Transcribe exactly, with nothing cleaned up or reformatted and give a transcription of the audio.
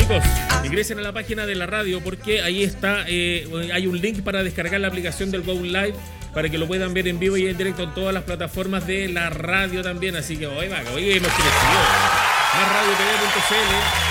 Chicos, ingresen a la página de la radio porque ahí está, eh, hay un link para descargar la aplicación del Go Live para que lo puedan ver en vivo y en directo en todas las plataformas de la radio también. Así que hoy va, hoy hemos crecido. Más radio T V punto c l